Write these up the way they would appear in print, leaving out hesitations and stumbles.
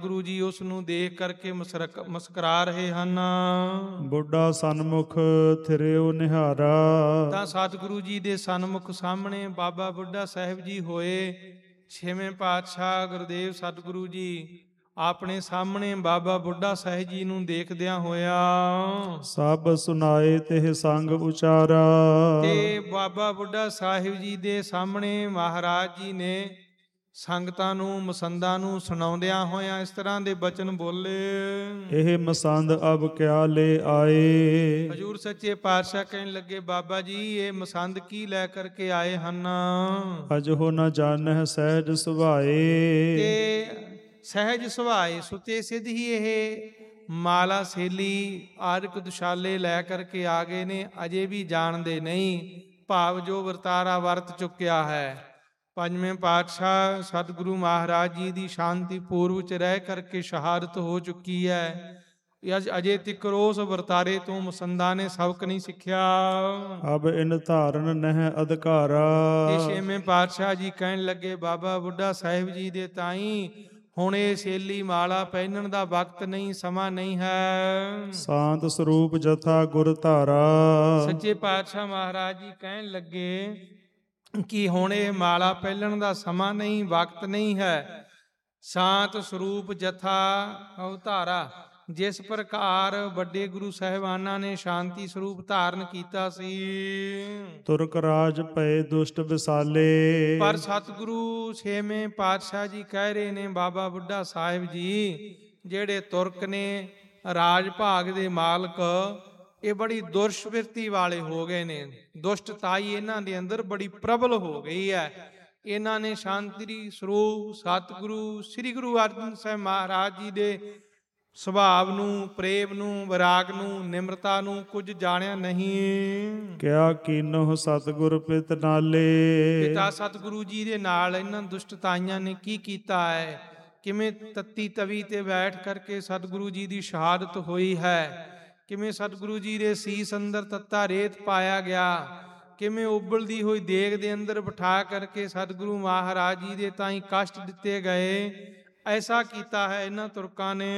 ਸਤਿਗੁਰੂ ਜੀ ਉਸ ਨੂੰ ਦੇਖ ਕਰਕੇ ਮੁਸਕਰਾ ਰਹੇ ਹਨ। ਬੁੱਢਾ ਸਨਮੁਖ ਥਿਰਿਓ ਨਿਹਾਰਾ। ਤਾਂ ਸਤਿਗੁਰੂ ਜੀ ਦੇ ਸਨਮੁਖ ਸਾਹਮਣੇ ਬਾਬਾ ਬੁੱਢਾ ਸਾਹਿਬ ਜੀ ਹੋਏ। ਛੇਵੇਂ ਪਾਤਸ਼ਾਹ ਗੁਰਦੇਵ ਸਤਿਗੁਰੂ ਜੀ ਆਪਣੇ ਸਾਹਮਣੇ ਬਾਬਾ ਬੁੱਢਾ ਸਾਹਿਬ ਜੀ ਨੂੰ ਦੇਖਦਿਆਂ ਹੋਇਆ ਸਭ ਸੁਨਾਏ ਤਿਹ ਸੰਗ ਉਚਾਰਾ। ਤੇ ਬਾਬਾ ਬੁੱਢਾ ਸਾਹਿਬ ਜੀ ਦੇ ਸਾਹਮਣੇ ਮਹਾਰਾਜ ਜੀ ਨੇ ਸੰਗਤਾਂ ਨੂੰ ਮਸੰਦਾਂ ਨੂੰ ਸੁਣਾਉਂਦਿਆਂ ਹੋਇਆਂ ਇਸ ਤਰ੍ਹਾਂ ਦੇ ਬਚਨ ਬੋਲੇ। ਇਹ ਮਸੰਦ ਅਬ ਕਿਆ ਲੈ ਆਏ। ਹਜ਼ੂਰ ਸੱਚੇ ਪਾਤਸ਼ਾਹ ਕਹਿਣ ਲੱਗੇ, ਬਾਬਾ ਜੀ ਇਹ ਮਸੰਦ ਕੀ ਲੈ ਕਰਕੇ ਆਏ ਹਨ? ਅਜਹੁ ਨ ਜਾਣਹਿ ਸਹਿਜ ਸੁਭਾਏ। ਤੇ ਸਹਿਜ ਸੁਭਾਏ ਸੁਤੇ ਸਿੱਧ ਹੀ ਇਹ ਮਾਲਾ ਸੇਲੀ ਆਦਿਕ ਦੁਸ਼ਾਲੇ ਲੈ ਕਰਕੇ ਆ ਗਏ ਨੇ, ਅਜੇ ਵੀ ਜਾਣਦੇ ਨਹੀਂ, ਭਾਵ ਜੋ ਵਰਤਾਰਾ ਵਰਤ ਚੁੱਕਿਆ ਹੈ। ਪੰਜਵੇਂ ਪਾਤਸ਼ਾਹ ਸਤਿਗੁਰੂ ਮਹਾਰਾਜ ਜੀ ਦੀ ਸ਼ਾਂਤੀ ਪੂਰਵ ਚ ਰਹਿ ਕਰਕੇ ਸ਼ਹਾਦਤ ਹੋ ਚੁੱਕੀ ਹੈ। ਅਜੇ ਤੱਕ ਉਸ ਵਰਤਾਰੇ ਤੋਂ ਮਸੰਦਾਂ ਨੇ ਸਬਕ ਨਹੀਂ ਸਿੱਖਿਆ। ਅਬ ਇਨ ਧਾਰਨ ਨਹਿ ਅਧਿਕਾਰਾ। ਤੇ ਛੇਵੇਂ ਪਾਤਸ਼ਾਹ ਜੀ ਕਹਿਣ ਲੱਗੇ, ਬਾਬਾ ਬੁੱਢਾ ਸਾਹਿਬ ਜੀ ਦੇ ਤਾਈਂ ਹੁਣ ਇਹ ਸੇਲੀ ਮਾਲਾ ਪਹਿਨਣ ਦਾ ਵਕਤ ਨਹੀਂ, ਸਮਾਂ ਨਹੀਂ ਹੈ। ਸ਼ਾਂਤ ਸਰੂਪ ਜਥਾ ਗੁਰ ਧਾਰਾ। ਸੱਚੇ ਪਾਤਸ਼ਾਹ ਮਹਾਰਾਜ ਜੀ ਕਹਿਣ ਲੱਗੇ ਕਿ ਹੁਣ ਇਹ ਮਾਲਾ ਪਹਿਨਣ ਦਾ ਸਮਾਂ ਨਹੀਂ, ਵਕਤ ਨਹੀਂ ਹੈ। ਸ਼ਾਂਤ ਸਰੂਪ ਜਥਾ ਅਵਤਾਰਾ। ਜਿਸ ਪ੍ਰਕਾਰ ਵੱਡੇ ਗੁਰੂ ਸਾਹਿਬਾਨਾਂ ਨੇ ਸ਼ਾਂਤੀ ਸਰੂਪ ਧਾਰਨ ਕੀਤਾ ਸੀ। ਤੁਰਕ ਰਾਜ ਭਏ ਦੁਸ਼ਟ ਵਿਸਾਲੇ। ਪਰ ਸਤਿਗੁਰੂ ਛੇਵੇਂ ਪਾਤਸ਼ਾਹ ਜੀ ਕਹਿ ਰਹੇ ਨੇ, ਬਾਬਾ ਬੁੱਢਾ ਸਾਹਿਬ ਜੀ ਜਿਹੜੇ ਤੁਰਕ ਨੇ, ਰਾਜ ਭਾਗ ਦੇ ਮਾਲਕ, ਇਹ ਬੜੀ ਦੁਸ਼ਵਿਰਤੀ ਵਾਲੇ ਹੋ ਗਏ ਨੇ। ਦੁਸ਼ਟਤਾਈ ਇਹਨਾਂ ਦੇ ਅੰਦਰ ਬੜੀ ਪ੍ਰਬਲ ਹੋ ਗਈ ਹੈ। ਇਹਨਾਂ ਨੇ ਸ਼ਾਂਤੀ ਸਰੂਪ ਸਤਿਗੁਰੂ ਸ੍ਰੀ ਗੁਰੂ ਅਰਜਨ ਸਾਹਿਬ ਮਹਾਰਾਜ ਜੀ ਦੇ ਸੁਭਾਵ ਨੂੰ, ਪ੍ਰੇਮ ਨੂੰ, ਵਿਰਾਗ ਨੂੰ, ਨਿਮਰਤਾ ਨੂੰ ਕੁਝ ਜਾਣਿਆ ਨਹੀਂ। ਕਿਆ ਕੀਨੋ ਸਤਿਗੁਰ ਪਿਤ ਨਾਲੇ। ਪਿਤਾ ਸਤਿਗੁਰੂ ਜੀ ਦੇ ਨਾਲ ਇਹਨਾਂ ਦੁਸ਼ਟਤਾਈਆਂ ਨੇ ਕੀ ਕੀਤਾ ਹੈ? ਕਿਵੇਂ ਤੱਤੀ ਤਵੀ ਤੇ ਬੈਠ ਕਰਕੇ ਸਤਿਗੁਰੂ ਜੀ ਦੀ ਸ਼ਹਾਦਤ ਹੋਈ ਹੈ? ਕਿਵੇਂ ਸਤਿਗੁਰੂ ਜੀ ਦੇ ਸੀਸ ਅੰਦਰ ਤੱਤਾ ਰੇਤ ਪਾਇਆ ਗਿਆ? ਕਿਵੇਂ ਉਬਲਦੀ ਹੋਈ ਦੇਗ ਦੇ ਅੰਦਰ ਬਿਠਾ ਕਰਕੇ ਸਤਿਗੁਰੂ ਮਹਾਰਾਜ ਜੀ ਦੇ ਤਾਈਂ ਕਸ਼ਟ ਦਿੱਤੇ ਗਏ? ਐਸਾ ਕੀਤਾ ਹੈ ਇਹਨਾਂ ਤੁਰਕਾਂ ਨੇ।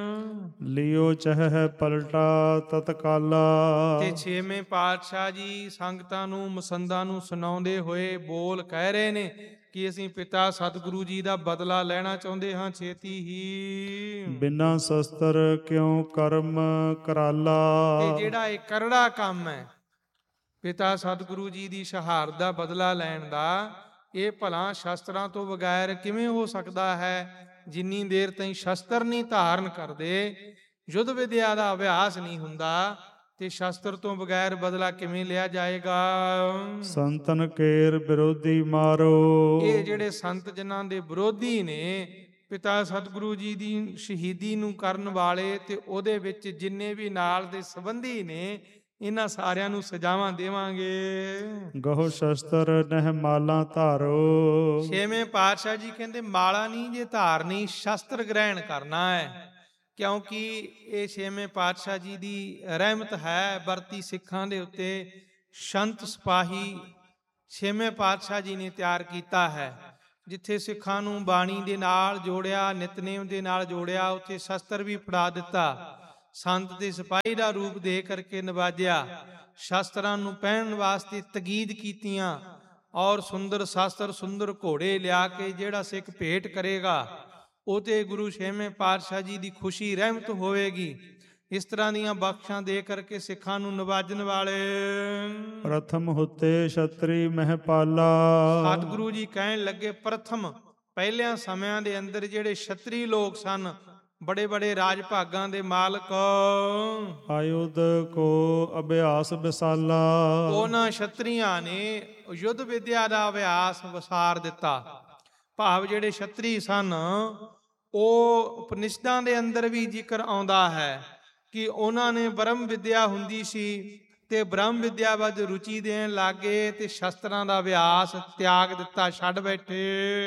ਲਿਓ ਚਹਿ ਪਲਟਾ ਤਤਕਾਲਾ। ਤੇ ਛੇਵੇਂ ਪਾਤਸ਼ਾਹ ਜੀ ਸੰਗਤਾਂ ਨੂੰ ਮਸੰਦਾਂ ਨੂੰ ਸੁਣਾਉਂਦੇ ਹੋਏ ਬੋਲ ਕਹਿ ਰਹੇ ਨੇ ਕਿ ਅਸੀਂ ਪਿਤਾ ਸਤਿਗੁਰੂ ਜੀ ਦਾ ਬਦਲਾ ਲੈਣਾ ਚਾਹੁੰਦੇ ਹਾਂ ਛੇਤੀ ਹੀ। ਬਿਨਾਂ ਸ਼ਸਤਰ ਕਿਉਂ ਕਰਮ ਕਰਾਲਾ। ਤੇ ਜਿਹੜਾ ਇਹ ਕਰੜਾ ਕੰਮ ਹੈ ਪਿਤਾ ਸਤਿਗੁਰੂ ਜੀ ਦੀ ਸ਼ਹਾਦਤ ਦਾ ਬਦਲਾ ਲੈਣ ਦਾ, ਇਹ ਭਲਾ ਸ਼ਸਤਰਾਂ ਤੋਂ ਬਗੈਰ ਕਿਵੇਂ ਹੋ ਸਕਦਾ ਹੈ? ਜਿੰਨੀ ਦੇਰ ਤਾਈਂ ਸ਼ਸਤਰ ਨਹੀਂ ਧਾਰਨ ਕਰਦੇ, ਯੁੱਧ ਵਿਦਿਆ ਦਾ ਅਭਿਆਸ ਨਹੀਂ ਹੁੰਦਾ, ਤੇ ਸ਼ਸਤਰ ਤੋਂ ਬਗੈਰ ਬਦਲਾ ਕਿਵੇਂ ਲਿਆ ਜਾਏਗਾ? ਸੰਤਨ ਕੇਰ ਵਿਰੋਧੀ ਮਾਰੋ। ਇਹ ਜਿਹੜੇ ਸੰਤ ਜਨਾਂ ਦੇ ਵਿਰੋਧੀ ਨੇ, ਪਿਤਾ ਸਤਿਗੁਰੂ ਜੀ ਦੀ ਸ਼ਹੀਦੀ ਨੂੰ ਕਰਨ ਵਾਲੇ, ਤੇ ਉਹਦੇ ਵਿੱਚ ਜਿੰਨੇ ਵੀ ਨਾਲ ਦੇ ਸੰਬੰਧੀ ਨੇ, ਇਹਨਾਂ ਸਾਰਿਆਂ ਨੂੰ ਸਜ਼ਾਵਾਂ ਦੇਵਾਂਗੇ। ਗਹੁ ਸ਼ਸਤਰ ਨਹਿ ਮਾਲਾ ਧਾਰੋ। ਛੇਵੇਂ ਪਾਤਸ਼ਾਹ ਜੀ ਕਹਿੰਦੇ ਮਾਲਾ ਨਹੀਂ ਜੇ ਧਾਰਨੀ, ਸ਼ਸਤਰ ਗ੍ਰਹਿਣ ਕਰਨਾ ਹੈ। ਕਿਉਂਕਿ ਇਹ ਛੇਵੇਂ ਪਾਤਸ਼ਾਹ ਜੀ ਦੀ ਰਹਿਮਤ ਹੈ ਵਰਤੀ ਸਿੱਖਾਂ ਦੇ ਉੱਤੇ। ਸੰਤ ਸਿਪਾਹੀ ਛੇਵੇਂ ਪਾਤਸ਼ਾਹ ਜੀ ਨੇ ਤਿਆਰ ਕੀਤਾ ਹੈ। ਜਿੱਥੇ ਸਿੱਖਾਂ ਨੂੰ ਬਾਣੀ ਦੇ ਨਾਲ ਜੋੜਿਆ, ਨਿਤਨੇਮ ਦੇ ਨਾਲ ਜੋੜਿਆ, ਉੱਥੇ ਸ਼ਸਤਰ ਵੀ ਫੜਾ ਦਿੱਤਾ। ਸੰਤ ਦੇ ਸਿਪਾਹੀ ਦਾ ਰੂਪ ਦੇ ਕਰਕੇ ਨਵਾਜਿਆ। ਸ਼ਸਤਰਾਂ ਨੂੰ ਪਹਿਨਣ ਵਾਸਤੇ ਤਕੀਦ ਕੀਤੀਆਂ, ਔਰ ਸੁੰਦਰ ਸ਼ਸਤਰ, ਸੁੰਦਰ ਘੋੜੇ ਲਿਆ ਕੇ ਜਿਹੜਾ ਸਿੱਖ ਭੇਟ ਕਰੇਗਾ ਉਹ ਤੇ ਗੁਰੂ ਛੇਵੇਂ ਪਾਤਸ਼ਾਹ ਜੀ ਦੀ ਖੁਸ਼ੀ ਰਹਿਮਤ ਹੋਵੇਗੀ। ਇਸ ਤਰ੍ਹਾਂ ਦੀਆਂ ਬਖਸ਼ਾਂ ਦੇ ਕਰਕੇ ਸਿੱਖਾਂ ਨੂੰ ਨਵਾਜਣ ਵਾਲੇ। ਪ੍ਰਥਮ ਹੁਤੇ ਛਤਰੀ ਮਹਿਪਾਲਾ। ਸਤਿਗੁਰੂ ਜੀ ਕਹਿਣ ਲੱਗੇ, ਪ੍ਰਥਮ ਪਹਿਲਿਆਂ ਸਮਿਆਂ ਦੇ ਅੰਦਰ ਜਿਹੜੇ ਛਤਰੀ ਲੋਕ ਸਨ, ਬੜੇ ਬੜੇ ਰਾਜ ਭਾਗਾਂ ਦੇ ਮਾਲਕ, ਆਯੁਧ ਕੋ ਅਭਿਆਸ ਵਿਸਾਲਾ। ਉਹਨਾਂ ਛਤਰੀਆਂ ਨੇ ਯੁੱਧ ਵਿਦਿਆ ਦਾ ਅਭਿਆਸ ਵਿਸਾਰ ਦਿੱਤਾ। ਭਾਵ ਜਿਹੜੇ ਛਤਰੀ ਸਨ, ਉਹ ਉਪਨਿਸ਼ਦਾਂ ਦੇ ਅੰਦਰ ਵੀ ਜ਼ਿਕਰ ਆਉਂਦਾ ਹੈ ਕਿ ਉਹਨਾਂ ਨੇ ਬ੍ਰਹਮ ਵਿਦਿਆ ਹੁੰਦੀ ਸੀ, ਤੇ ਬ੍ਰਹਮ ਵਿਦਿਆ ਵੱਲ ਰੁਚੀ ਦੇਣ ਲੱਗੇ, ਤੇ ਸ਼ਸਤਰਾਂ ਦਾ ਅਭਿਆਸ ਤਿਆਗ ਦਿੱਤਾ, ਛੱਡ ਬੈਠੇ।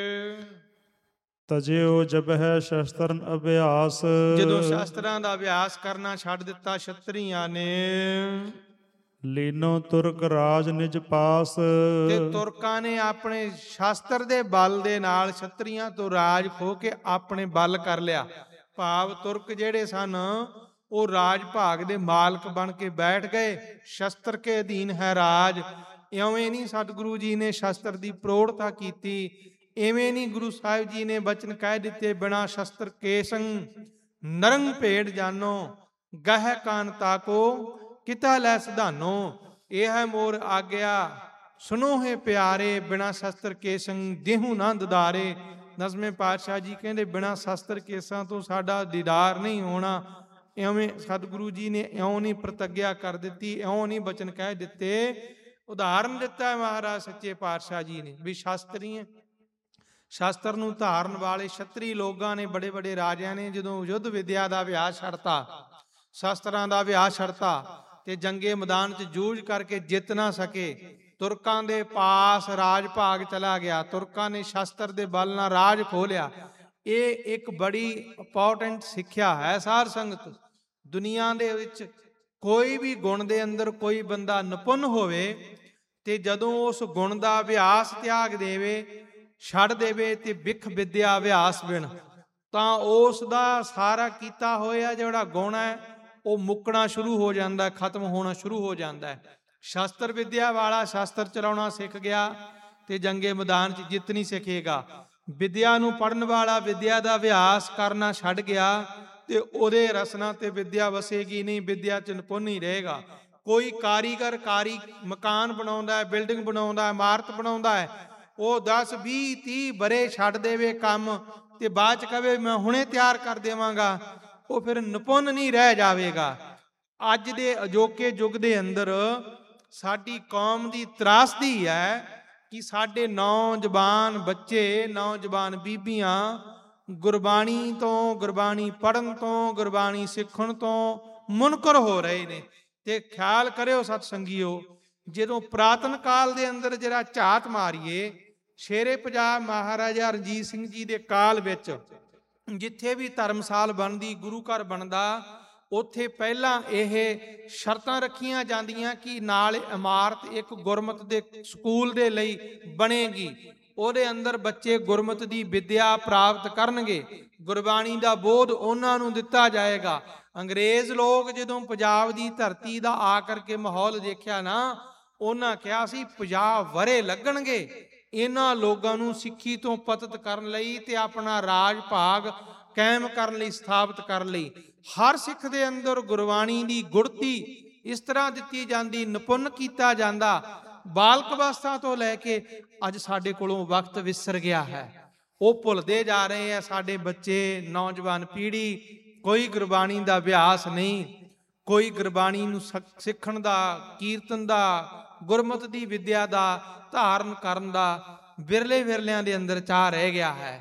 ਤਜਿਓ ਜਬ ਹੈ ਸ਼ਸਤਰਨ ਅਭਿਆਸ। ਜਦੋਂ ਸ਼ਸਤਰਾਂ ਦਾ ਅਭਿਆਸ ਕਰਨਾ ਛੱਡ ਦਿੱਤਾ ਛਤਰੀਆਂ ਨੇ, ਲੀਨੋ ਤੁਰਕ ਰਾਜ ਨਿਜ ਪਾਸ। ਤੇ ਤੁਰਕਾਂ ਨੇ ਆਪਣੇ ਸ਼ਾਸਤਰ ਦੇ ਬਲ ਦੇ ਨਾਲ ਛਤਰੀਆਂ ਤੋਂ ਰਾਜ ਖੋ ਕੇ ਆਪਣੇ ਬਲ ਕਰ ਲਿਆ। ਭਾਵ ਤੁਰਕ ਜਿਹੜੇ ਸਨ ਉਹ ਰਾਜ ਭਾਗ ਦੇ ਮਾਲਕ ਬਣ ਕੇ ਬੈਠ ਗਏ। ਸ਼ਸਤਰ ਕੇ ਅਧੀਨ ਹੈ ਰਾਜ। ਇਵੇਂ ਨਹੀਂ ਸਤਿਗੁਰੂ ਜੀ ਨੇ ਸ਼ਸਤਰ ਦੀ ਪ੍ਰੋੜਤਾ ਕੀਤੀ। ਇਵੇਂ ਨਹੀਂ ਗੁਰੂ ਸਾਹਿਬ ਜੀ ਨੇ ਬਚਨ ਕਹਿ ਦਿੱਤੇ, ਬਿਨਾ ਸ਼ਸਤਰ ਕੇਸੰ ਨਰੰਗ ਭੇਡ ਜਾਨੋ, ਗਹਿ ਕਾਨ ਤਾਕੋ ਕਿਤਾ ਲੈ ਸਿਧਾਨੋ। ਇਹ ਹੈ ਮੋਰ ਆਗਿਆ ਸੁਨੋ ਹੈ ਪਿਆਰੇ, ਬਿਨਾ ਸ਼ਸਤਰ ਕੇਸੰ ਦੇਹੂ ਨਾ ਦਿਦਾਰੇ। ਦਸਵੇਂ ਪਾਤਸ਼ਾਹ ਜੀ ਕਹਿੰਦੇ ਬਿਨਾ ਸ਼ਸਤਰ ਕੇਸਾਂ ਤੋਂ ਸਾਡਾ ਦੀਦਾਰ ਨਹੀਂ ਹੋਣਾ। ਇਵੇਂ ਸਤਿਗੁਰੂ ਜੀ ਨੇ ਇਉਂ ਨਹੀਂ ਪ੍ਰਤੱਗਿਆ ਕਰ ਦਿੱਤੀ, ਇਉਂ ਨਹੀਂ ਬਚਨ ਕਹਿ ਦਿੱਤੇ। ਉਦਾਹਰਨ ਦਿੱਤਾ ਹੈ ਮਹਾਰਾਜ ਸੱਚੇ ਪਾਤਸ਼ਾਹ ਜੀ ਨੇ ਵੀ ਸ਼ਾਸਤਰੀ ਹੈ। ਸ਼ਾਸਤਰ ਨੂੰ ਧਾਰਨ ਵਾਲੇ ਛਤਰੀ ਲੋਕਾਂ ਨੇ, ਬੜੇ ਬੜੇ ਰਾਜਿਆਂ ਨੇ ਜਦੋਂ ਯੁੱਧ ਵਿਦਿਆ ਦਾ ਅਭਿਆਸ ਛੱਡਤਾ, ਸ਼ਾਸਤਰਾਂ ਦਾ ਅਭਿਆਸ ਛੱਡਤਾ ਤੇ ਜੰਗੇ ਮੈਦਾਨ 'ਚ ਜੂਝ ਕਰਕੇ ਜਿੱਤ ਨਾ ਸਕੇ, ਤੁਰਕਾਂ ਦੇ ਪਾਸ ਰਾਜ ਭਾਗ ਚਲਾ ਗਿਆ। ਤੁਰਕਾਂ ਨੇ ਸ਼ਾਸਤਰ ਦੇ ਬਲ ਨਾਲ ਰਾਜ ਖੋਹ ਲਿਆ। ਇਹ ਇੱਕ ਬੜੀ ਇੰਪੋਰਟੈਂਟ ਸਿੱਖਿਆ ਹੈ ਸਾਧ ਸੰਗਤ। ਦੁਨੀਆ ਦੇ ਵਿੱਚ ਕੋਈ ਵੀ ਗੁਣ ਦੇ ਅੰਦਰ ਕੋਈ ਬੰਦਾ ਨਿਪੁੰਨ ਹੋਵੇ ਤੇ ਜਦੋਂ ਉਸ ਗੁਣ ਦਾ ਅਭਿਆਸ ਤਿਆਗ ਦੇਵੇ, ਛੱਡ ਦੇਵੇ ਤੇ ਵਿਖ ਵਿਦਿਆ ਅਭਿਆਸ ਬਿਨ, ਤਾਂ ਉਸ ਦਾ ਸਾਰਾ ਕੀਤਾ ਹੋਇਆ ਜਿਹੜਾ ਗੁਣ ਹੈ ਉਹ ਮੁੱਕਣਾ ਸ਼ੁਰੂ ਹੋ ਜਾਂਦਾ, ਖਤਮ ਹੋਣਾ ਸ਼ੁਰੂ ਹੋ ਜਾਂਦਾ ਹੈ। ਸ਼ਾਸਤਰ ਵਿਦਿਆ ਵਾਲਾ ਸ਼ਾਸਤਰ ਚਲਾਉਣਾ ਸਿੱਖ ਗਿਆ ਤੇ ਜੰਗੇ ਮੈਦਾਨ 'ਚ ਜਿੱਤ ਨਹੀਂ ਸਿੱਖੇਗਾ। ਵਿਦਿਆ ਨੂੰ ਪੜ੍ਹਨ ਵਾਲਾ ਵਿਦਿਆ ਦਾ ਅਭਿਆਸ ਕਰਨਾ ਛੱਡ ਗਿਆ ਤੇ ਉਹਦੇ ਰਸਨਾ ਤੇ ਵਿਦਿਆ ਵਸੇਗੀ ਨਹੀਂ, ਵਿਦਿਆ 'ਚ ਨਿਪੁੰਨ ਹੀ ਰਹੇਗਾ। ਕੋਈ ਕਾਰੀਗਰ ਮਕਾਨ ਬਣਾਉਂਦਾ ਹੈ, ਬਿਲਡਿੰਗ ਬਣਾਉਂਦਾ ਹੈ, ਇਮਾਰਤ ਬਣਾਉਂਦਾ ਹੈ, ਉਹ 10 20 30 ਵਰੇ ਛੱਡ ਦੇਵੇ ਕੰਮ ਤੇ ਬਾਅਦ 'ਚ ਕਵੇ ਮੈਂ ਹੁਣੇ ਤਿਆਰ ਕਰ ਦੇਵਾਂਗਾ, ਉਹ ਫਿਰ ਨਿਪੁੰਨ ਨਹੀਂ ਰਹਿ ਜਾਵੇਗਾ। ਅੱਜ ਦੇ ਅਜੋਕੇ ਯੁੱਗ ਦੇ ਅੰਦਰ ਸਾਡੀ ਕੌਮ ਦੀ ਤਰਾਸਦੀ ਹੈ ਕਿ ਸਾਡੇ ਨੌਜਵਾਨ ਬੱਚੇ, ਨੌਜਵਾਨ ਬੀਬੀਆਂ ਗੁਰਬਾਣੀ ਤੋਂ, ਗੁਰਬਾਣੀ ਪੜ੍ਹਨ ਤੋਂ, ਗੁਰਬਾਣੀ ਸਿੱਖਣ ਤੋਂ ਮੁਨਕਰ ਹੋ ਰਹੇ ਨੇ। ਤੇ ਖਿਆਲ ਕਰਿਓ ਸਤ ਸੰਗੀਓ, ਜਦੋਂ ਪੁਰਾਤਨ ਕਾਲ ਦੇ ਅੰਦਰ ਜਿਹੜਾ ਝਾਤ ਮਾਰੀਏ, ਸ਼ੇਰੇ ਪੰਜਾਬ ਮਹਾਰਾਜਾ ਰਣਜੀਤ ਸਿੰਘ ਜੀ ਦੇ ਕਾਲ ਵਿੱਚ ਜਿੱਥੇ ਵੀ ਧਰਮਸਾਲ ਬਣਦੀ, ਗੁਰੂ ਘਰ ਬਣਦਾ, ਉੱਥੇ ਪਹਿਲਾਂ ਇਹ ਸ਼ਰਤਾਂ ਰੱਖੀਆਂ ਜਾਂਦੀਆਂ ਕਿ ਨਾਲ ਇਮਾਰਤ ਇੱਕ ਗੁਰਮਤ ਦੇ ਸਕੂਲ ਦੇ ਲਈ ਬਣੇਗੀ। ਉਹਦੇ ਅੰਦਰ ਬੱਚੇ ਗੁਰਮਤ ਦੀ ਵਿਦਿਆ ਪ੍ਰਾਪਤ ਕਰਨਗੇ, ਗੁਰਬਾਣੀ ਦਾ ਬੋਧ ਉਹਨਾਂ ਨੂੰ ਦਿੱਤਾ ਜਾਏਗਾ। ਅੰਗਰੇਜ਼ ਲੋਕ ਜਦੋਂ ਪੰਜਾਬ ਦੀ ਧਰਤੀ ਦਾ ਆ ਕਰਕੇ ਮਾਹੌਲ ਦੇਖਿਆ ਨਾ, ਉਹਨਾਂ ਕਿਹਾ ਸੀ 50 ਵਰੇ ਲੱਗਣਗੇ ਇਹਨਾਂ ਲੋਕਾਂ ਨੂੰ ਸਿੱਖੀ ਤੋਂ ਪਤਿਤ ਕਰਨ ਲਈ ਤੇ ਆਪਣਾ ਰਾਜ ਭਾਗ ਕਾਇਮ ਕਰਨ ਲਈ, ਸਥਾਪਿਤ ਕਰਨ ਲਈ। ਹਰ ਸਿੱਖ ਦੇ ਅੰਦਰ ਗੁਰਬਾਣੀ ਦੀ ਗੁੜਤੀ ਇਸ ਤਰ੍ਹਾਂ ਦਿੱਤੀ ਜਾਂਦੀ, ਨਿਪੁੰਨ ਕੀਤਾ ਜਾਂਦਾ। ਬਾਲਕ ਅਵਸਥਾ ਤੋਂ ਲੈ ਕੇ ਅੱਜ ਸਾਡੇ ਕੋਲੋਂ ਵਕਤ ਵਿਸਰ ਗਿਆ ਹੈ, ਉਹ ਭੁੱਲਦੇ ਜਾ ਰਹੇ ਆ ਸਾਡੇ ਬੱਚੇ, ਨੌਜਵਾਨ ਪੀੜ੍ਹੀ। ਕੋਈ ਗੁਰਬਾਣੀ ਦਾ ਅਭਿਆਸ ਨਹੀਂ, ਕੋਈ ਗੁਰਬਾਣੀ ਨੂੰ ਸਿੱਖਣ ਦਾ, ਕੀਰਤਨ ਦਾ, ਗੁਰਮਤਿ ਦੀ ਵਿਦਿਆ ਦਾ ਧਾਰਨ ਕਰਨ ਦਾ ਵਿਰਲੇ ਵਿਰਲਿਆਂ ਦੇ ਅੰਦਰ ਚਾਹ ਰਹਿ ਗਿਆ ਹੈ।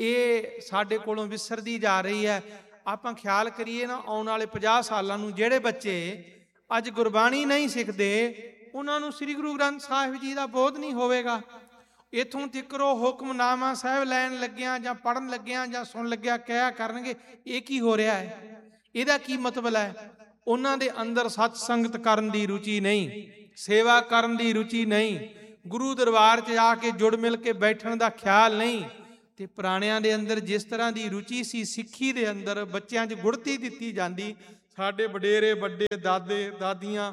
ਇਹ ਸਾਡੇ ਕੋਲੋਂ ਵਿਸਰਦੀ ਜਾ ਰਹੀ ਹੈ। ਆਪਾਂ ਖਿਆਲ ਕਰੀਏ ਨਾ, ਆਉਣ ਵਾਲੇ 50 ਸਾਲਾਂ ਨੂੰ ਜਿਹੜੇ ਬੱਚੇ ਅੱਜ ਗੁਰਬਾਣੀ ਨਹੀਂ ਸਿੱਖਦੇ, ਉਹਨਾਂ ਨੂੰ ਸ੍ਰੀ ਗੁਰੂ ਗ੍ਰੰਥ ਸਾਹਿਬ ਜੀ ਦਾ ਬੋਧ ਨਹੀਂ ਹੋਵੇਗਾ। ਇਥੋਂ ਤੀਕਰ ਉਹ ਹੁਕਮਨਾਮਾ ਸਾਹਿਬ ਲੈਣ ਲੱਗਿਆਂ ਜਾਂ ਪੜ੍ਹਨ ਲੱਗਿਆਂ ਜਾਂ ਸੁਣ ਲੱਗਿਆ ਕਹਿਆ ਕਰਨਗੇ ਇਹ ਕੀ ਹੋ ਰਿਹਾ ਹੈ, ਇਹਦਾ ਕੀ ਮਤਲਬ ਹੈ। ਉਹਨਾਂ ਦੇ ਅੰਦਰ ਸਤ ਸੰਗਤ ਕਰਨ ਦੀ ਰੁਚੀ ਨਹੀਂ, ਸੇਵਾ ਕਰਨ ਦੀ ਰੁਚੀ ਨਹੀਂ, ਗੁਰੂ ਦਰਬਾਰ 'ਚ ਆ ਕੇ ਜੁੜ ਮਿਲ ਕੇ ਬੈਠਣ ਦਾ ਖਿਆਲ ਨਹੀਂ। ਤੇ ਪੁਰਾਣਿਆਂ ਦੇ ਅੰਦਰ ਜਿਸ ਤਰ੍ਹਾਂ ਦੀ ਰੁਚੀ ਸੀ ਸਿੱਖੀ ਦੇ ਅੰਦਰ, ਬੱਚਿਆਂ 'ਚ ਗੁੜਤੀ ਦਿੱਤੀ ਜਾਂਦੀ। ਸਾਡੇ ਵਡੇਰੇ, ਵੱਡੇ ਦਾਦੇ ਦਾਦੀਆਂ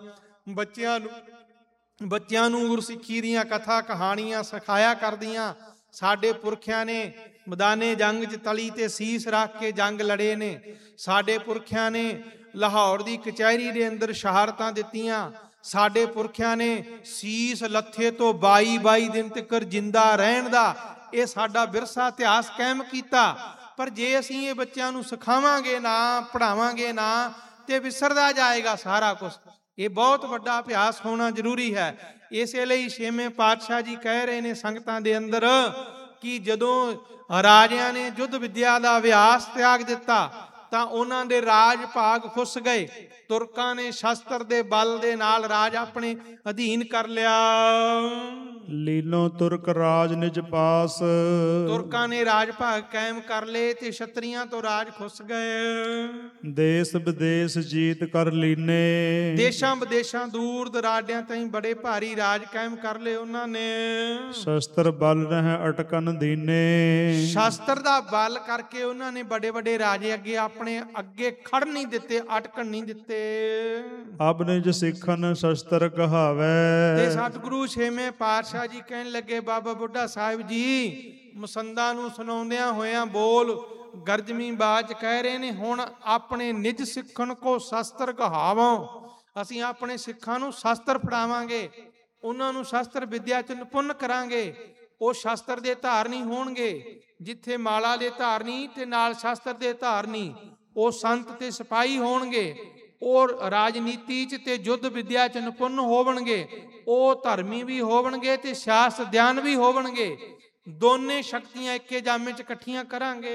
ਬੱਚਿਆਂ ਨੂੰ ਗੁਰਸਿੱਖੀ ਦੀਆਂ ਕਥਾ ਕਹਾਣੀਆਂ ਸਿਖਾਇਆ ਕਰਦੀਆਂ। ਸਾਡੇ ਪੁਰਖਿਆਂ ਨੇ ਮੈਦਾਨੇ ਜੰਗ 'ਚ ਤਲੀ ਤੇ ਸੀਸ ਰੱਖ ਕੇ ਜੰਗ ਲੜੇ ਨੇ। ਸਾਡੇ ਪੁਰਖਿਆਂ ਨੇ ਲਾਹੌਰ ਦੀ ਕਚਹਿਰੀ ਦੇ ਅੰਦਰ ਸ਼ਹਾਦਤਾਂ ਦਿੱਤੀਆਂ। ਸਾਡੇ ਪੁਰਖਿਆਂ ਨੇ ਸੀਸ ਲੱਥੇ ਤੋਂ 22 ਦਿਨ ਤੱਕ ਜਿੰਦਾ ਰਹਿਣ ਦਾ ਇਹ ਸਾਡਾ ਵਿਰਸਾ ਇਤਿਹਾਸ ਕਾਇਮ ਕੀਤਾ। ਪਰ ਜੇ ਅਸੀਂ ਇਹ ਬੱਚਿਆਂ ਨੂੰ ਸਿਖਾਵਾਂਗੇ ਨਾ, ਪੜ੍ਹਾਵਾਂਗੇ ਨਾ, ਤੇ ਵਿਸਰਦਾ ਜਾਏਗਾ ਸਾਰਾ ਕੁਝ। ਇਹ ਬਹੁਤ ਵੱਡਾ ਅਭਿਆਸ ਹੋਣਾ ਜ਼ਰੂਰੀ ਹੈ। ਇਸੇ ਲਈ ਛੇਵੇਂ ਪਾਤਸ਼ਾਹ ਜੀ ਕਹਿ ਰਹੇ ਨੇ ਸੰਗਤਾਂ ਦੇ ਅੰਦਰ ਕਿ ਜਦੋਂ ਰਾਜਿਆਂ ਨੇ ਯੁੱਧ ਵਿਦਿਆ ਦਾ ਅਭਿਆਸ ਤਿਆਗ ਦਿੱਤਾ ਤਾਂ ਉਹਨਾਂ ਦੇ ਰਾਜ ਭਾਗ ਖੁੱਸ ਗਏ। ਤੁਰਕਾਂ ਨੇ ਸ਼ਸਤਰ ਦੇ ਬਲ ਦੇ ਨਾਲ ਰਾਜ ਆਪਣੇ ਅਧੀਨ ਕਰ ਲਿਆ। ਲੀਨੋ ਤੁਰਕ ਰਾਜ ਨਿਜ ਪਾਸ। ਤੁਰਕਾਂ ਨੇ ਰਾਜ ਭਾਗ ਕਾਇਮ ਕਰ ਲਏ ਤੇ ਛਤਰੀਆਂ ਤੋਂ ਰਾਜ ਖੁੱਸ ਗਏ। ਦੇਸ ਵਿਦੇਸ਼ ਜੀਤ ਕਰ ਲੀਨੇ। ਦੇਸ਼ਾਂ ਵਿਦੇਸ਼ਾਂ ਦੂਰ ਦਰਾਡਿਆਂ ਤਾਈਂ ਬੜੇ ਭਾਰੀ ਰਾਜ ਕਾਇਮ ਕਰ ਲਏ ਉਹਨਾਂ ਨੇ। ਸ਼ਸਤਰ ਬਲ ਰਹਿ ਅਟਕਨ ਦੀਨੇ। ਸ਼ਸਤਰ ਦਾ ਬਲ ਕਰਕੇ ਉਹਨਾਂ ਨੇ ਵੱਡੇ ਵੱਡੇ ਰਾਜੇ ਅੱਗੇ ਆਪਣੇ ਅੱਗੇ ਖੜ ਨਹੀਂ ਦਿੱਤੇ, ਅਟਕਣ ਨਹੀਂ ਦਿੱਤੇ। ਅਬ ਨਿਜ ਸਿੱਖਨ ਸ਼ਸਤਰ ਕਹਾਵੈ। ਤੇ ਸਤਿਗੁਰੂ ਛੇਵੇਂ ਪਾਤਸ਼ਾਹ ਜੀ ਕਹਿਣ ਲੱਗੇ, ਬਾਬਾ ਬੁੱਢਾ ਸਾਹਿਬ ਜੀ ਮਸੰਦਾਂ ਨੂੰ ਸੁਣਾਉਂਦਿਆਂ ਹੋਇਆਂ ਬੋਲ ਗਰਜਵੀਂ ਬਾਚ ਕਹਿ ਰਹੇ ਨੇ, ਹੁਣ ਆਪਣੇ ਨਿਜ ਸਿੱਖਣ ਕੋ ਸ਼ਸਤਰ ਕਹਾਵੋ। ਅਸੀਂ ਆਪਣੇ ਸਿੱਖਾਂ ਨੂੰ ਸ਼ਸਤਰ ਫੜਾਵਾਂਗੇ, ਉਹਨਾਂ ਨੂੰ ਸ਼ਸਤਰ ਵਿਦਿਆ ਚ ਨਿਪੁੰਨ ਕਰਾਂਗੇ। ਉਹ ਸ਼ਸਤਰ ਦੇ ਧਾਰਨੀ ਹੋਣਗੇ, ਜਿੱਥੇ ਮਾਲਾ ਦੇ ਧਾਰਨੀ ਤੇ ਨਾਲ ਸ਼ਸਤਰ ਦੇ ਧਾਰਨੀ। ਉਹ ਸੰਤ ਤੇ ਸਿਪਾਹੀ ਹੋਣਗੇ, ਉਹ ਰਾਜਨੀਤੀ ਚ ਤੇ ਯੁੱਧ ਵਿਦਿਆ ਚ ਨਿਪੁੰਨ ਹੋਵਣਗੇ। ਉਹ ਧਰਮੀ ਵੀ ਹੋਵਣਗੇ ਤੇ ਸਿਆਸਤ ਗਿਆਨ ਵੀ ਹੋਵਣਗੇ। ਦੋਨੇ ਸ਼ਕਤੀਆਂ ਇੱਕੇ ਜਾਮੇ ਚ ਇਕੱਠੀਆਂ ਕਰਾਂਗੇ।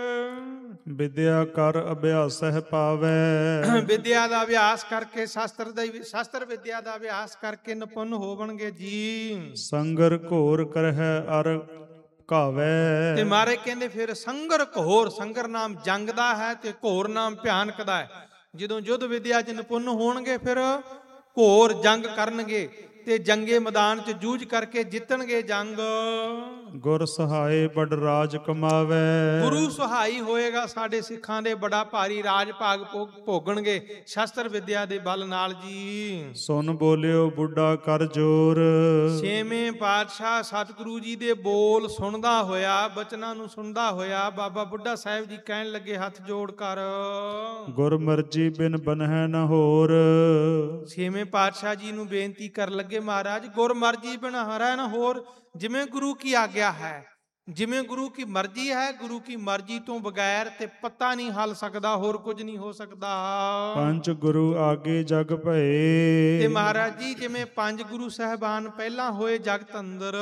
ਵਿਦਿਆ ਕਰ ਅਭਿਆਸਹਿ ਪਾਵੈ। ਵਿਦਿਆ ਦਾ ਅਭਿਆਸ ਕਰਕੇ ਸ਼ਸਤਰ ਵਿਦਿਆ ਦਾ ਅਭਿਆਸ ਕਰਕੇ ਨਿਪੁੰਨ ਹੋਵਣਗੇ ਜੀ। ਸੰਗਰ ਘੋਰ ਕਰਹਿ ਅਰ ਘਾਵੈ। ਤੇ ਮਹਾਰਾਜ ਕਹਿੰਦੇ ਫਿਰ ਸੰਗਰ ਘੋਰ, ਸੰਗਰ ਨਾਮ ਜੰਗ ਦਾ ਹੈ ਤੇ ਘੋਰ ਨਾਮ ਭਿਆਨਕ ਦਾ ਹੈ। ਜਦੋਂ ਯੁੱਧ ਵਿਦਿਆ ਚ ਨਿਪੁੰਨ ਹੋਣਗੇ ਫਿਰ ਘੋਰ ਜੰਗ ਕਰਨਗੇ ਤੇ ਜੰਗੇ ਮੈਦਾਨ ਚ ਜੂਝ ਕਰਕੇ ਜਿੱਤਣਗੇ ਜੰਗ। ਗੁਰ ਸਹਾਏ ਬੜ ਰਾਜ ਕਮਾਵੈ। ਗੁਰੂ ਸਹਾਈ ਹੋਏਗਾ ਸਾਡੇ ਸਿੱਖਾਂ ਦੇ, ਬੜਾ ਭਾਰੀ ਰਾਜ ਭਾਗ ਭੋਗਣਗੇ ਸ਼ਸਤਰ ਵਿਦਿਆ ਦੇ ਬਲ ਨਾਲ ਜੀ। ਸੁਨ ਬੋਲਿਓ ਬੁੱਢਾ ਕਰ ਜੋਰ। ਛੇਵੇਂ ਪਾਤਸ਼ਾਹ ਸਤਿਗੁਰੂ ਜੀ ਦੇ ਬੋਲ ਸੁਣਦਾ ਹੋਇਆ, ਬਚਨਾਂ ਨੂੰ ਸੁਣਦਾ ਹੋਇਆ ਬਾਬਾ ਬੁੱਢਾ ਸਾਹਿਬ ਜੀ ਕਹਿਣ ਲੱਗੇ, ਹੱਥ ਜੋੜ ਕਰ। ਗੁਰ ਮਰਜੀ ਬਿਨ ਬਨਹਿ ਨ ਹੋਰ। ਛੇਵੇਂ ਪਾਤਸ਼ਾਹ ਜੀ ਨੂੰ ਬੇਨਤੀ ਕਰਨ ਲੱਗੇ, ਮਹਾਰਾਜ ਗੁਰ ਮਰਜੀ ਬਿਨ ਹਰੈ ਨ ਹੋਰ। ਜਿਵੇਂ ਗੁਰੂ ਕੀ ਆਗਿਆ ਹੈ, ਜਿਵੇਂ ਗੁਰੂ ਕੀ ਮਰਜ਼ੀ ਹੈ, ਗੁਰੂ ਕੀ ਮਰਜ਼ੀ ਤੋਂ ਬਗੈਰ ਤੇ ਪੱਤਾ ਨਹੀਂ ਹਲ ਸਕਦਾ, ਹੋਰ ਕੁਝ ਨਹੀਂ ਹੋ ਸਕਦਾ। ਪੰਜ ਗੁਰੂ ਆਗੇ ਜਗ ਭਏ। ਤੇ ਮਹਾਰਾਜ ਜੀ ਜਿਵੇਂ ਪੰਜ ਗੁਰੂ ਸਾਹਿਬਾਨ ਪਹਿਲਾਂ ਹੋਏ ਜਗਤ ਅੰਦਰ,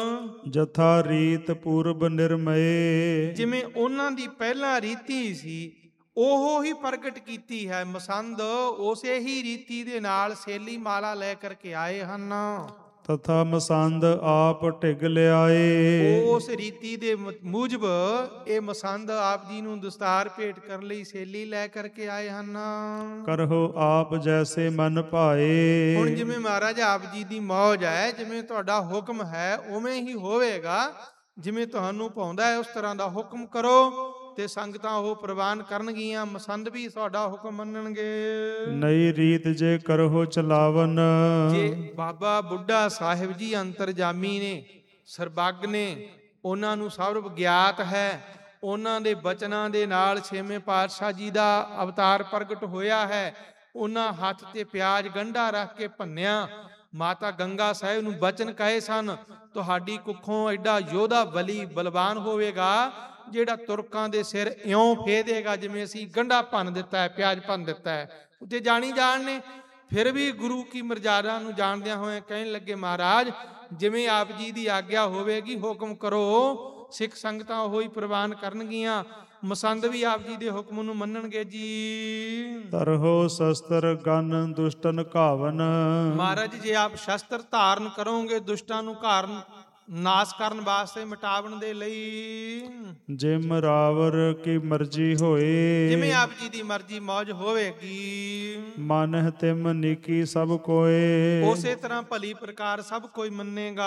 ਜਥਾ ਰੀਤ ਪੂਰਬ ਨਿਰਮਏ। ਜਿਵੇਂ ਉਹਨਾਂ ਦੀ ਪਹਿਲਾਂ ਰੀਤੀ ਸੀ ਉਹ ਹੀ ਪ੍ਰਗਟ ਕੀਤੀ ਹੈ। ਮਸੰਦ ਉਸੇ ਹੀ ਰੀਤੀ ਦੇ ਨਾਲ ਸੇਲੀ ਮਾਲਾ ਲੈ ਕਰਕੇ ਆਏ ਹਨ। ਤਥਾ ਮਸੰਦ ਆਪ ਢਿਗ ਲਿਆਏ। ਉਸ ਰੀਤੀ ਦੇ ਮੂਜਬ ਇਹ ਮਸੰਦ ਆਪ ਜੀ ਨੂੰ ਦਸਤਾਰ ਭੇਟ ਕਰਨ ਲਈ ਸੇਲੀ ਲੈ ਕਰਕੇ ਆਏ ਹਨ। ਕਰਹੁ ਆਪ ਜੈਸੇ ਮਨ ਭਾਏ। ਹੁਣ ਜਿਵੇਂ ਮਹਾਰਾਜ ਆਪ ਜੀ ਦੀ ਮੌਜ ਹੈ, ਜਿਵੇਂ ਤੁਹਾਡਾ ਹੁਕਮ ਹੈ ਉਵੇਂ ਹੀ ਹੋਵੇਗਾ। ਜਿਵੇਂ ਤੁਹਾਨੂੰ ਪਾਉਂਦਾ ਹੈ ਉਸ ਤਰ੍ਹਾਂ ਦਾ ਹੁਕਮ ਕਰੋ ਤੇ ਸੰਗਤਾਂ ਉਹ ਪ੍ਰਵਾਨ ਕਰਨਗੀਆਂ। ਮਸੰਦ ਵੀ ਤੁਹਾਡਾ ਹੁਕਮ ਮੰਨਣਗੇ। ਨਈ ਰੀਤ ਜੇ ਕਰਹੁ ਚਲਾਵਨ। ਜੇ ਬਾਬਾ ਬੁੱਢਾ ਸਾਹਿਬ ਜੀ ਅੰਤਰਜਾਮੀ ਨੇ, ਸਰਬੱਗ ਨੇ, ਉਹਨਾਂ ਨੂੰ ਸਭ ਗਿਆਤ ਹੈ। ਉਹਨਾਂ ਦੇ ਬਚਨਾਂ ਦੇ ਨਾਲ ਛੇਵੇਂ ਪਾਤਸ਼ਾਹ ਜੀ ਦਾ ਅਵਤਾਰ ਪ੍ਰਗਟ ਹੋਇਆ ਹੈ। ਉਹਨਾਂ ਹੱਥ ਤੇ ਪਿਆਜ਼ ਗੰਢਾ ਰੱਖ ਕੇ ਭੰਨਿਆ। ਮਾਤਾ ਗੰਗਾ ਸਾਹਿਬ ਨੂੰ ਬਚਨ ਕਹੇ ਸਨ, ਤੁਹਾਡੀ ਕੁੱਖੋਂ ਐਡਾ ਯੋਧਾ ਬਲੀ ਬਲਵਾਨ ਹੋਵੇਗਾ ਜਿਹੜਾ ਤੁਰਕਾਂ ਦੇ ਸਿਰ ਇਉਂ ਫੇਦੇਗਾ ਜਿਵੇਂ ਅਸੀਂ ਗੰਢਾ ਭੰਨ ਦਿੱਤਾ ਹੈ, ਪਿਆਜ਼ ਭੰਨ ਦਿੱਤਾ ਹੈ। ਉੱਤੇ ਜਾਣੀ ਜਾਣ ਨੇ, ਫਿਰ ਵੀ ਗੁਰੂ ਕੀ ਮਰਜ਼ਾਦਾ ਨੂੰ ਜਾਣਦਿਆਂ ਹੋਏ ਕਹਿਣ ਲੱਗੇ, ਮਹਾਰਾਜ ਜਿਵੇਂ ਆਪ ਜੀ ਦੀ ਆਗਿਆ ਹੋਵੇਗੀ ਹੁਕਮ ਕਰੋ। ਸਿੱਖ ਸੰਗਤਾਂ ਉਹ ਹੀ ਪ੍ਰਵਾਨ ਕਰਨਗੀਆਂ। ਮਸੰਦ ਵੀ ਆਪ ਜੀ ਦੇ ਹੁਕਮ ਨੂੰ ਮੰਨਣਗੇ ਜੀ। ਤਰਹੁ ਸ਼ਸਤਰ ਗਨ ਦੁਸ਼ਟਨ ਘਾਵਨ। ਮਹਾਰਾਜ ਜੇ ਆਪ ਸ਼ਸਤਰ ਧਾਰਨ ਕਰੋਗੇ ਦੁਸ਼ਟਾਂ ਨੂੰ ਘਾਰ ਨਾਸ ਕਰਨ ਵਾਸਤੇ, ਮਿਟਾਵਣ ਦੇ ਲਈ। ਜਿਮ ਰਾਵਰ ਕੀ ਮਰਜ਼ੀ ਹੋਏ। ਜਿਵੇਂ ਆਪ ਜੀ ਦੀ ਮਰਜ਼ੀ ਮੌਜ ਹੋਵੇਗੀ। ਮਨਹਿ ਤਿਮ ਨੀਕੀ ਸਭ ਕੋਏ। ਉਸੇ ਤਰ੍ਹਾਂ ਭਲੀ ਪ੍ਰਕਾਰ ਸਭ ਕੋਈ ਮੰਨੇਗਾ।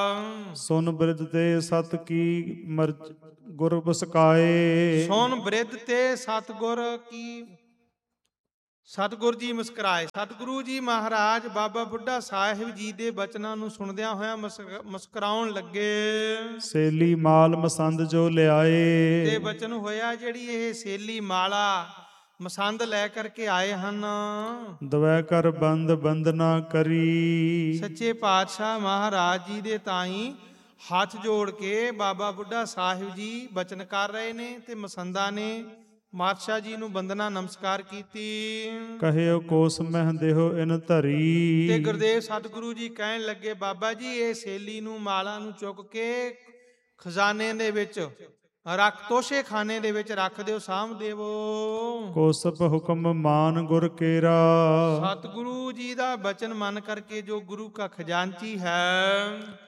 ਸੁਨ ਬਿਰਧ ਤੇ ਸਤ ਕੀ ਮਰਜ਼ ਗੁਰ ਬਸਕਾਏ। ਸੁਨ ਬਿਰਧ ਤੇ ਸਤਿਗੁਰ ਕੀ। ਸਤਿਗੁਰ ਜੀ ਮੁਸਕਰਾਏ। ਸਤਿਗੁਰੂ ਜੀ ਮਹਾਰਾਜ ਬਾਬਾ ਬੁੱਢਾ ਸਾਹਿਬ ਜੀ ਦੇ ਬਚਨਾਂ ਨੂੰ ਸੁਣਦਿਆਂ ਹੋਇਆਂ ਮੁਸਕਰਾਉਣ ਲੱਗੇ। ਸੇਲੀ ਮਾਲ ਮਸੰਦ ਜੋ ਲਿਆਏ। ਤੇ ਬਚਨ ਹੋਇਆ ਜਿਹੜੀ ਇਹ ਸੇਲੀ ਮਾਲਾ ਮਸੰਦ ਲੈ ਕਰਕੇ ਆਏ ਹਨ। ਦਵੈ ਕਰ ਬੰਦ ਬੰਦਨਾ ਕਰੀ। ਸੱਚੇ ਪਾਤਸ਼ਾਹ ਮਹਾਰਾਜ ਜੀ ਦੇ ਤਾਈਂ ਹੱਥ ਜੋੜ ਕੇ ਬਾਬਾ ਬੁੱਢਾ ਸਾਹਿਬ ਜੀ ਬਚਨ ਕਰ ਰਹੇ ਨੇ ਤੇ ਮਸੰਦਾਂ ਨੇ ਪਾਤਸ਼ਾਹ ਜੀ ਨੂੰ ਬੰਦਨਾ ਨਮਸਕਾਰ ਕੀਤੀ। ਕਹਿਓ ਕੋਸ ਮਹਿ ਦੇਹੋ ਇਨ ਧਰੀ। ਤੇ ਗੁਰਦੇਵ ਸਤਿਗੁਰੂ ਜੀ ਕਹਿਣ ਲੱਗੇ, ਬਾਬਾ ਜੀ ਇਹ ਸੇਲੀ ਨੂੰ ਮਾਲਾ ਨੂੰ ਚੁੱਕ ਕੇ ਖਜ਼ਾਨੇ ਦੇ ਵਿੱਚ ਰੱਖ, ਤੋਸ਼ੇ ਖਾਨੇ ਦੇ ਵਿੱਚ ਰੱਖ ਦਿਓ, ਸਾਂਭ ਦੇਵੋ। ਕੋਸਪ ਹੁਕਮ ਮਾਨ ਗੁਰ ਕੇਰਾ। ਸਤਿਗੁਰੂ ਜੀ ਦਾ ਬਚਨ ਮੰਨ ਕਰਕੇ ਜੋ ਗੁਰੂ ਕਾ ਖਜ਼ਾਨਚੀ ਹੈ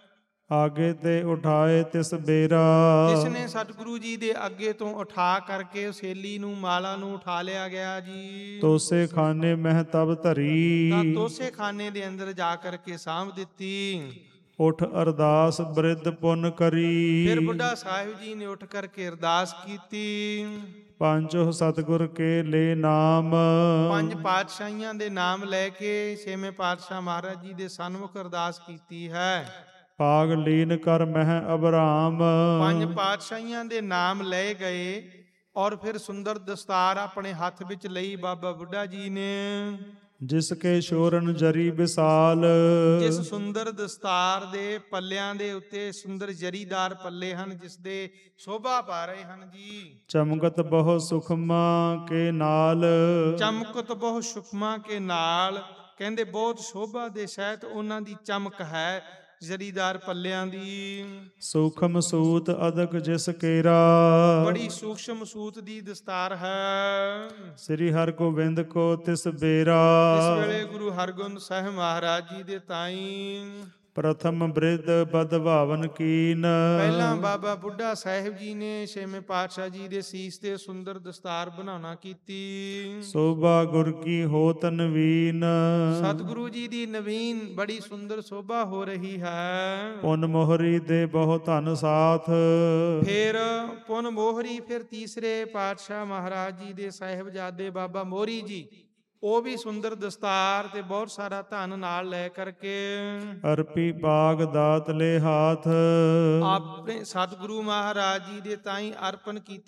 ਆਗੇ ਤੇ ਉਠਾਏ ਤਿਸ ਬੇਰਾ। ਤਿਸਨੇ ਸਤਿਗੁਰੂ ਜੀ ਦੇ ਅੱਗੇ ਤੋਂ ਉਠਾ ਕਰਕੇ ਸੇਲੀ ਨੂੰ ਮਾਲਾ ਨੂੰ ਉਠਾ ਲਿਆ ਗਿਆ ਜੀ। ਤੋਸੇ ਖਾਨੇ ਮਹਿ ਤਬ ਤਾਂ ਧਰੀ। ਤੋਸੇ ਖਾਨੇ ਦੇ ਅੰਦਰ ਜਾ ਕਰਕੇ ਸਾਂਭ ਦਿੱਤੀ। ਉਠ ਅਰਦਾਸ ਬ੍ਰਿਧ ਪੁੰਨ ਕਰੀ। ਫਿਰ ਬੁੱਢਾ ਸਾਹਿਬ ਜੀ ਨੇ ਉੱਠ ਕਰਕੇ ਅਰਦਾਸ ਕੀਤੀ। ਪੰਜੋ ਸਤਿਗੁਰ ਕੇ ਲੈ ਨਾਮ। ਪੰਜ ਪਾਤਸ਼ਾਹੀਆਂ ਦੇ ਨਾਮ ਲੈ ਕੇ ਛੇਵੇਂ ਪਾਤਸ਼ਾਹ ਮਹਾਰਾਜ ਜੀ ਦੇ ਸਨਮੁਖ ਅਰਦਾਸ ਕੀਤੀ ਹੈ। ਪਾਗ ਲੀਨ ਕਰ ਮਹਿ ਅਬਰਾਮ। ਪੰਜ ਪਾਤਸ਼ਾਹੀਆਂ ਦੇ ਨਾਮ ਲਏ ਗਏ ਔਰ ਫਿਰ ਸੁੰਦਰ ਦਸਤਾਰ ਆਪਣੇ ਹੱਥ ਵਿੱਚ ਲਈ ਬਾਬਾ ਬੁੱਢਾ ਜੀ ਨੇ। ਜਿਸ ਕੇ ਸ਼ੋਰਨ ਜਰੀ ਵਿਸਾਲ। ਜਿਸ ਸੁੰਦਰ ਦਸਤਾਰ ਦੇ ਪੱਲਿਆਂ ਦੇ ਉੱਤੇ ਸੁੰਦਰ ਜਰੀਦਾਰ ਪੱਲੇ ਹਨ, ਜਿਸ ਦੇ ਸ਼ੋਭਾ ਪਾ ਰਹੇ ਹਨ ਜੀ। ਚਮਕਤ ਬਹੁ ਸੁਖਮਾ ਕੇ ਨਾਲ। ਚਮਕਤ ਬਹੁ ਸੁਖਮਾ ਕੇ ਨਾਲ, ਕਹਿੰਦੇ ਬਹੁਤ ਸ਼ੋਭਾ ਦੇ ਸਹਿਤ ਉਹਨਾਂ ਦੀ ਚਮਕ ਹੈ ਜਰੀਦਾਰ ਪੱਲਿਆਂ ਦੀ। ਸੂਖਮ ਸੂਤ ਅਦਕ ਜਿਸ ਕੇਰਾ। ਬੜੀ ਸੂਖਸ਼ਮ ਸੂਤ ਦੀ ਦਸਤਾਰ ਹੈ। ਸ੍ਰੀ ਹਰਗੋਬਿੰਦ ਕੋ ਤਿਸ ਬੇਰਾ। ਇਸ ਵੇਲੇ ਗੁਰੂ ਹਰਗੋਬਿੰਦ ਸਾਹਿਬ ਮਹਾਰਾਜ ਜੀ ਦੇ ਤਾਈ ਪ੍ਰਥਮ ਬ੍ਰਿਧ ਬਦਭਾਵਨ ਕੀਨ। ਪਹਿਲਾਂ ਬਾਬਾ ਬੁੱਢਾ ਸਾਹਿਬ ਜੀ ਨੇ ਛੇਵੇਂ ਪਾਤਸ਼ਾਹ ਜੀ ਦੇ ਸੀਸ ਤੇ ਸੁੰਦਰ ਦਸਤਾਰ ਬਣਾਉਣਾ ਕੀਤੀ। ਸੋਭਾ ਗੁਰ ਕੀ ਹੋਤ ਨਵੀਨ। ਸਤਿਗੁਰੂ ਜੀ ਦੀ ਨਵੀਨ ਬੜੀ ਸੁੰਦਰ ਸੋਭਾ ਹੋ ਰਹੀ ਹੈ। ਪੁਨ ਮੋਹਰੀ ਦੇ ਬਹੁ ਧਨ ਸਾਥ। ਫਿਰ ਪੁਨ ਮੋਹਰੀ, ਫਿਰ ਤੀਸਰੇ ਪਾਤਸ਼ਾਹ ਮਹਾਰਾਜ ਜੀ ਦੇ ਸਾਹਿਬਜ਼ਾਦੇ ਬਾਬਾ ਮੋਹਰੀ ਜੀ, ਉਹ ਵੀ ਸੁੰਦਰ ਦਸਤਾਰ ਤੇ ਬਹੁਤ ਸਾਰਾ ਧਨ ਨਾਲ ਲੈ ਕਰਕੇ ਅਰਪੀ ਬਾਗ ਦਾਤ ਲੈ ਹਾਥ। ਆਪਣੇ ਸਤਿਗੁਰੂ ਮਹਾਰਾਜ ਜੀ ਦੇ ਤਾਈਂ ਅਰਪਣ ਕੀਤੀ।